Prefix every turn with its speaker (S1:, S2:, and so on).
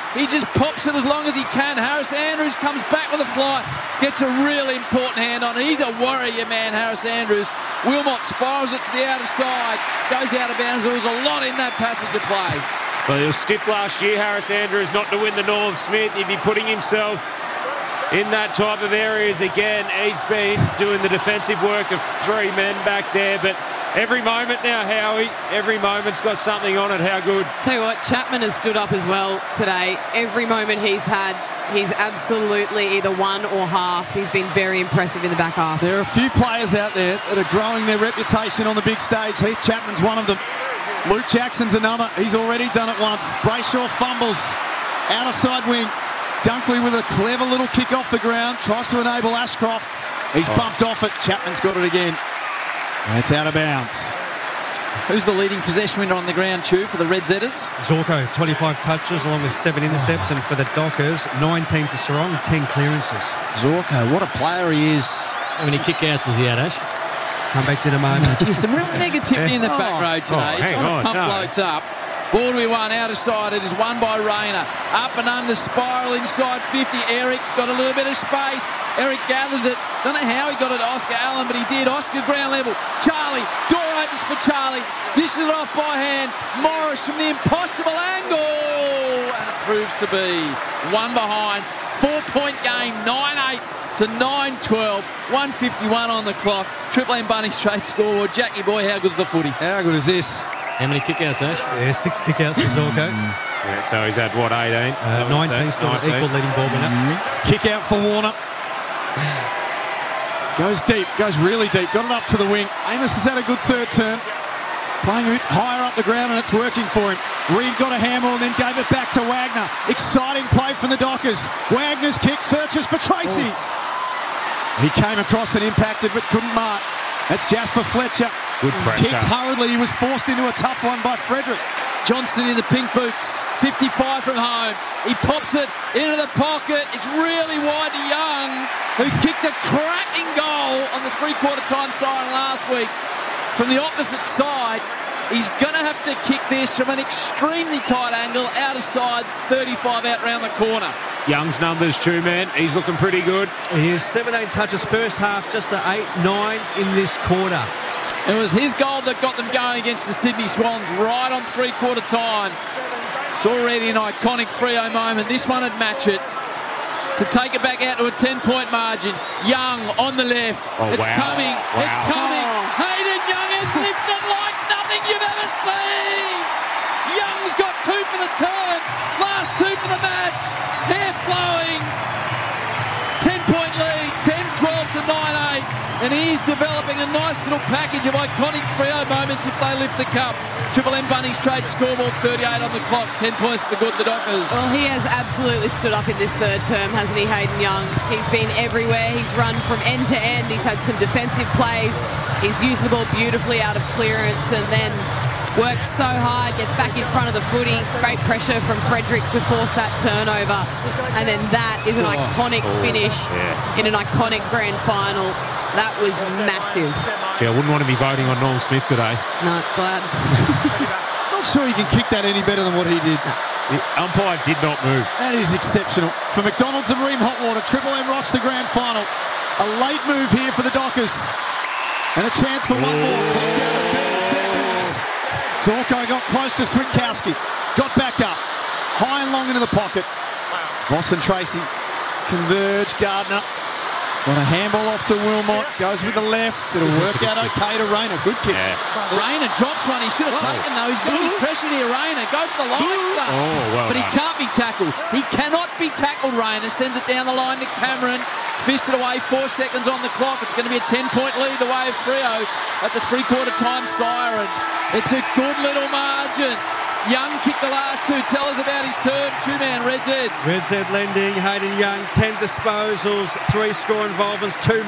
S1: He just pops it as long as he can. Harris Andrews comes back with a fly, gets a really important hand on it. He's a warrior man, Harris Andrews. Wilmot spirals it to the outer side, goes out of bounds. There was a lot in that passage of play.
S2: Well, he was stiff last year, Harris Andrews, not to win the Norm Smith. He'd be putting himself in that type of areas again. He's been doing the defensive work of three men back there, but every moment now, Howie, every moment's got something on it. How good.
S3: Tell you what, Chapman has stood up as well today. Every moment he's had, he's absolutely either won or halved. He's been very impressive in the back half.
S4: There are a few players out there that are growing their reputation on the big stage. Heath Chapman's one of them. Luke Jackson's another. He's already done it once. Brayshaw fumbles. Outer side wing. Dunkley with a clever little kick off the ground. Tries to enable Ashcroft. He's bumped off it. Chapman's got it again. That's out of bounds.
S1: Who's the leading possession winner on the ground, Chew, for the Red Zetters?
S5: Zorko, 25 touches along with 7 intercepts, and for the Dockers, 19 to Sarong, 10 clearances.
S1: Zorko, what a player he is.
S6: How many kick-outs has he had, Ash?
S5: Come back to the moment.
S1: Geez, some real negativity in the back row today.
S2: hang
S1: Trying
S2: on,
S1: to pump blokes up. Ball to be won out of side. It is won by Rayner. Up and under, spiral inside 50. Eric's got a little bit of space. Eric gathers it. Don't know how he got it to Oscar Allen, but he did. Oscar ground level. Charlie. Door opens for Charlie. Dishes it off by hand. Morris from the impossible angle. And it proves to be one behind. 4-point game. 9-8 to 9-12. 1:51 on the clock. Triple M Bunny straight scoreboard. Jackie boy, how good's the footy?
S4: How good is this?
S6: How many kick-outs, Ash?
S5: Yeah, 6 kick-outs for Zorko.
S2: Yeah, so he's had, what, 18?
S5: 19 still an equal leading ball winner.
S4: Kick out for Warner. Goes deep, goes really deep. Got it up to the wing. Amos has had a good third turn. Playing a bit higher up the ground, and it's working for him. Reid got a handball and then gave it back to Wagner. Exciting play from the Dockers. Wagner's kick searches for Tracy. He came across and impacted but couldn't mark. That's Jasper Fletcher.
S2: Good pressure.
S4: Kicked hurriedly. He was forced into a tough one by Frederick.
S1: Johnston in the pink boots, 55 from home. He pops it into the pocket. It's really wide to Young, who kicked a cracking goal on the three-quarter time siren last week. From the opposite side, he's going to have to kick this from an extremely tight angle, out of side, 35 out round the corner.
S2: Young's numbers, too, man. He's looking pretty good.
S5: He has 17 touches first half, just the 8-9 in this quarter.
S1: It was his goal that got them going against the Sydney Swans right on three-quarter time. It's already an iconic Freo moment. This one would match it. To take it back out to a 10-point margin. Young on the left. It's coming.
S2: Wow.
S1: It's coming. Hayden Young has lifted like nothing you've ever seen. Young's got 2 for the turn. Last 2 for the match. Hair flowing. 10-point lead. 10-12 to 9-8. And he's developing a nice little package of iconic Freo moments if they lift the cup. Triple M Bunnies trade scoreboard, 38 on the clock, 10 points to the good, the Dockers.
S3: Well, he has absolutely stood up in this third term, hasn't he, Hayden Young? He's been everywhere. He's run from end to end. He's had some defensive plays. He's used the ball beautifully out of clearance and then works so hard, gets back in front of the footy. Great pressure from Frederick to force that turnover. And then that is an iconic finish in an iconic grand final. That was massive.
S2: Yeah, I wouldn't want to be voting on Norm Smith today.
S3: No, glad.
S4: Not sure he can kick that any better than what he did.
S2: The umpire did not move.
S4: That is exceptional. For McDonald's and Ream Hotwater, Triple M rocks the grand final. A late move here for the Dockers. And a chance for one more. Clock down to 30 seconds. Zorko got close to Switkowski. Got back up. High and long into the pocket. Voss and Tracy converge. Gardner. Got a handball off to Wilmot. Goes with the left. It'll work out okay to Rayner. Good kick.
S2: Yeah.
S1: Rayner drops one. He should have taken, though. He's going to be pressured here, Rayner. Go for the line, son.
S2: Well
S1: but he
S2: done.
S1: can't be tackled. He cannot be tackled, Rayner. Sends it down the line to Cameron. Fisted away, 4 seconds on the clock. It's going to be a 10-point lead the way of Freo at the three-quarter time siren. It's a good little margin. Young kicked the last 2. Tell us about his turn. Two-man, Red Zeds.
S5: Red Z lending, Hayden Young, 10 disposals, 3 score involvements, 2